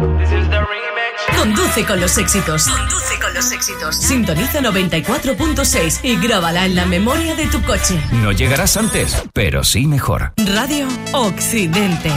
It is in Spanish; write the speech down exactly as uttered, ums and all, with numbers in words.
Conduce con los éxitos. Conduce con los éxitos. Sintoniza noventa y cuatro punto seis y grábala en la memoria de tu coche. No llegarás antes, pero sí mejor. Radio Occidente.